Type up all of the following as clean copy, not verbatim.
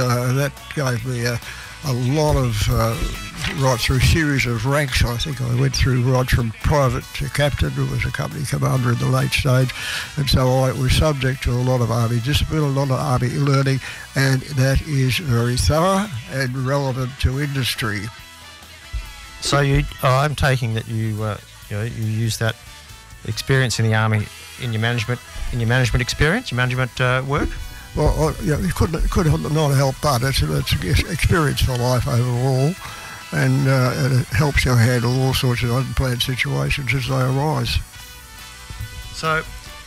that gave me a lot of right through series of ranks. I think I went through right from private to captain, who was a company commander in the late stage, and so I was subject to a lot of Army discipline, a lot of Army learning, and that is very thorough and relevant to industry. So I'm taking that you use that experience in the Army in your management experience, your management work. Well, you could not help but it's experience for life overall, and it helps you handle all sorts of unplanned situations as they arise. So,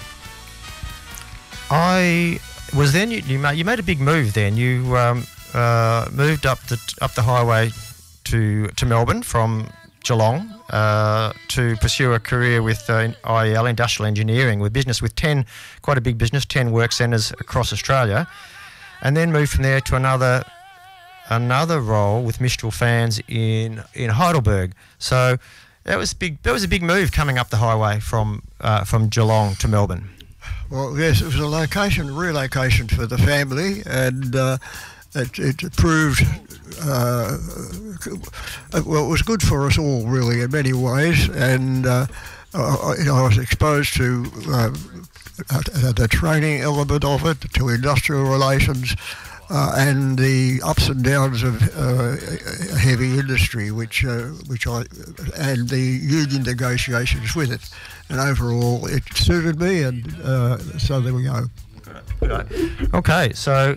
you made a big move then. You moved up the highway to Melbourne from Geelong to pursue a career with IEL, Industrial Engineering, with business with 10, quite a big business, 10 work centres across Australia, and then moved from there to another role with Mistral Fans in Heidelberg. So that was big. That was a big move coming up the highway from Geelong to Melbourne. Well, yes, it was a relocation for the family, and it proved. Well, it was good for us all, really, in many ways, and I was exposed to the training element of it, to industrial relations, and the ups and downs of heavy industry, and the union negotiations with it, and overall it suited me, and so there we go. Okay, so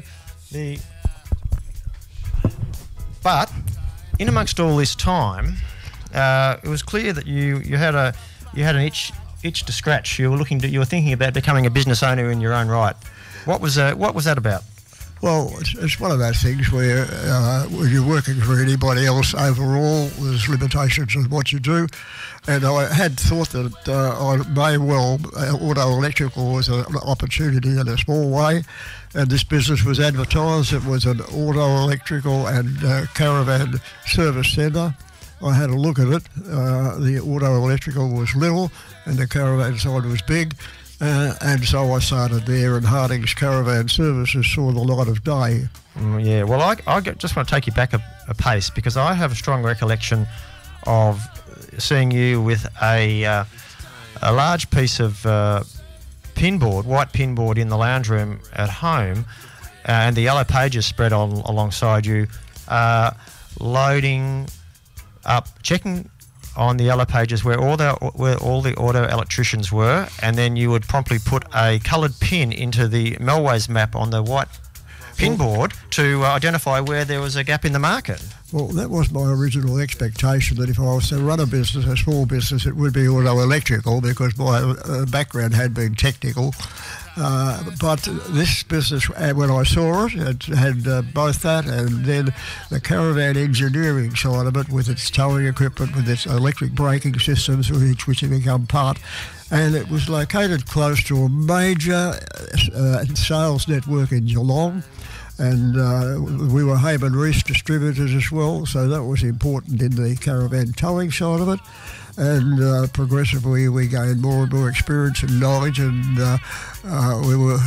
But in amongst all this time, it was clear that you had an itch to scratch. You were thinking about becoming a business owner in your own right. What was that about? Well, it's one of those things where when you're working for anybody else, overall there's limitations on what you do, and I had thought that I may well auto electrical was an opportunity in a small way, and this business was advertised. It was an auto electrical and caravan service centre. I had a look at it. The auto electrical was little, and the caravan side was big. And so I started there, and Harding's Caravan Services saw the light of day. Yeah, well, I just want to take you back a pace, because I have a strong recollection of seeing you with a large piece of white pinboard in the lounge room at home, and the yellow pages spread alongside you, loading up, checking on the yellow pages where all the auto electricians were, and then you would promptly put a coloured pin into the Melways map on the white pinboard to identify where there was a gap in the market. Well, that was my original expectation, that if I was to run a small business, it would be auto electrical, because my background had been technical. But this business, when I saw it had both that and then the caravan engineering side of it, with its towing equipment, with its electric braking systems, which have become part. And it was located close to a major sales network in Geelong. And we were Hayman Reese distributors as well, so that was important in the caravan towing side of it. And progressively we gained more and more experience and knowledge, and we were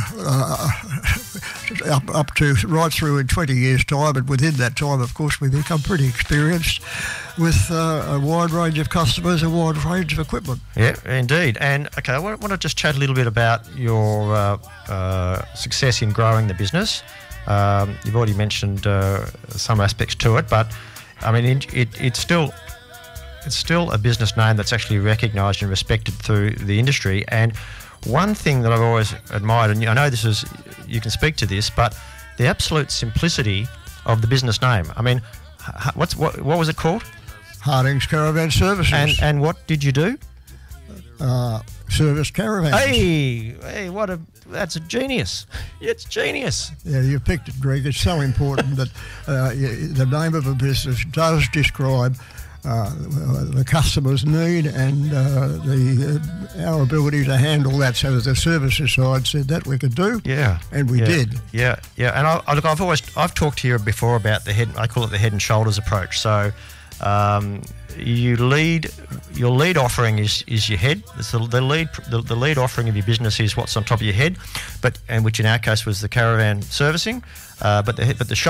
up to right through in 20 years' time, and within that time, of course, we become pretty experienced with a wide range of customers, a wide range of equipment. Yeah, indeed. And okay, I want to just chat a little bit about your success in growing the business. You've already mentioned some aspects to it, but I mean, it's still a business name that's actually recognised and respected through the industry. And one thing that I've always admired, and I know you can speak to this, but the absolute simplicity of the business name. I mean, what was it called? Harding's Caravan Services. And what did you do? Service caravans. Hey, that's a genius. It's genius. Yeah, you picked it, Greg. It's so important that the name of a business does describe the customer's need and our ability to handle that. So the services side said that we could do. Yeah, and we did. Yeah. And I've talked here before about I call it the head and shoulders approach. So your lead offering is your head. It's the lead offering of your business is what's on top of your head, and which in our case was the caravan servicing. But the